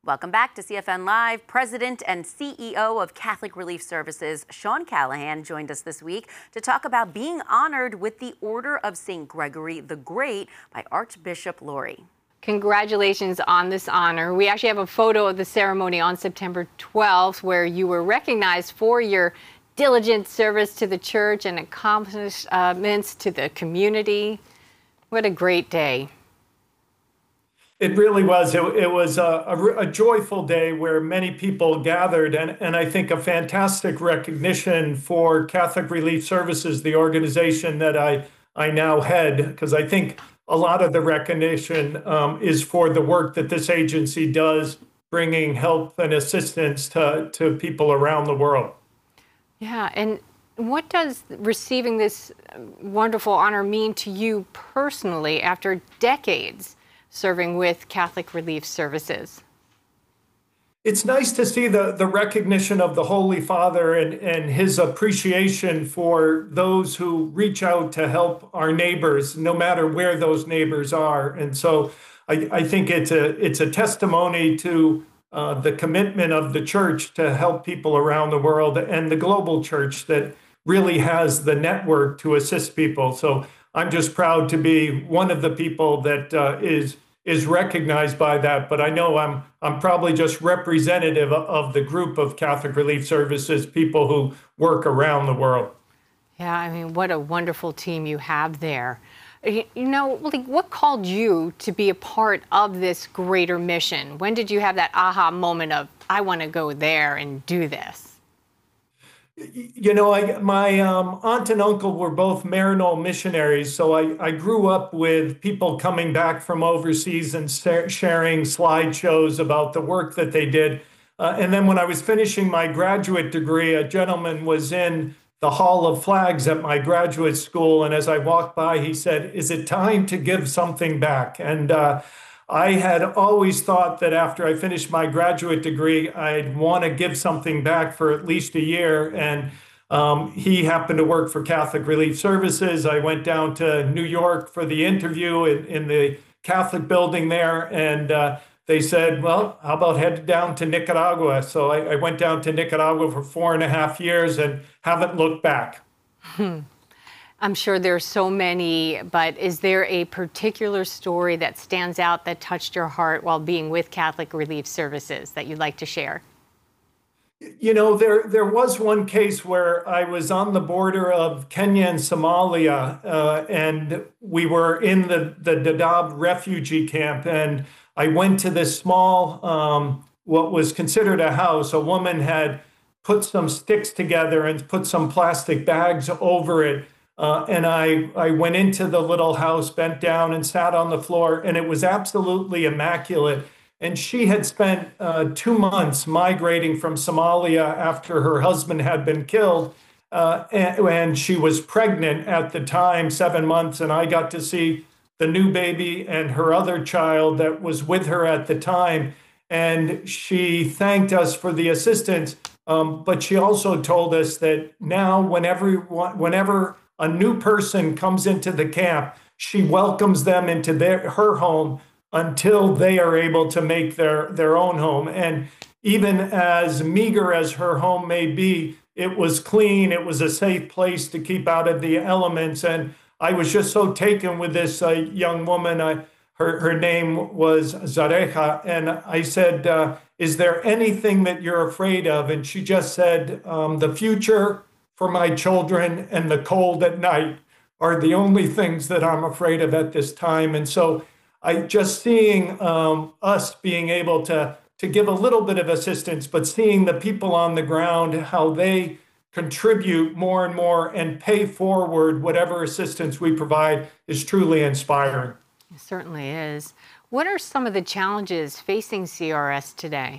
Welcome back to CFN Live. President and CEO of Catholic Relief Services, Sean Callahan, joined us this week to talk about being honored with the Order of St. Gregory the Great by Archbishop Lori. Congratulations on this honor. We actually have a photo of the ceremony on September 12th where you were recognized for your diligent service to the church and accomplishments to the community. What a great day. It really was. It was a joyful day where many people gathered, and I think a fantastic recognition for Catholic Relief Services, the organization that I now head, because I think a lot of the recognition is for the work that this agency does, bringing help and assistance to people around the world. Yeah, and what does receiving this wonderful honor mean to you personally after decades serving with Catholic Relief Services? It's nice to see the recognition of the Holy Father and his appreciation for those who reach out to help our neighbors, no matter where those neighbors are. And so I think it's a testimony to the commitment of the church to help people around the world, and the global church that really has the network to assist people. So I'm just proud to be one of the people that is recognized by that, but I know I'm probably just representative of the group of Catholic Relief Services, people who work around the world. Yeah, I mean, what a wonderful team you have there. You know, what called you to be a part of this greater mission? When did you have that aha moment of, I want to go there and do this? You know, my aunt and uncle were both Maryknoll missionaries, so I grew up with people coming back from overseas and sharing slideshows about the work that they did. And then when I was finishing my graduate degree, a gentleman was in the Hall of Flags at my graduate school, and as I walked by, he said, "Is it time to give something back?" And I had always thought that after I finished my graduate degree, I'd want to give something back for at least a year. And he happened to work for Catholic Relief Services. I went down to New York for the interview in the Catholic building there. And they said, well, how about head down to Nicaragua? So I went down to Nicaragua for 4.5 years and haven't looked back. I'm sure there's so many, but is there a particular story that stands out that touched your heart while being with Catholic Relief Services that you'd like to share? You know, there was one case where I was on the border of Kenya and Somalia, and we were in the Dadaab refugee camp, and I went to this small, what was considered a house. A woman had put some sticks together and put some plastic bags over it. And I went into the little house, bent down and sat on the floor, and it was absolutely immaculate. And she had spent 2 months migrating from Somalia after her husband had been killed. And she was pregnant at the time, 7 months. And I got to see the new baby and her other child that was with her at the time. And she thanked us for the assistance. But she also told us that now whenever a new person comes into the camp, she welcomes them into her home until they are able to make their own home. And even as meager as her home may be, it was clean. It was a safe place to keep out of the elements. And I was just so taken with this young woman. Her name was Zareja. And I said, is there anything that you're afraid of? And she just said, the future for my children and the cold at night are the only things that I'm afraid of at this time. And so I just seeing us being able to give a little bit of assistance, but seeing the people on the ground, how they contribute more and more and pay forward whatever assistance we provide is truly inspiring. It certainly is. What are some of the challenges facing CRS today?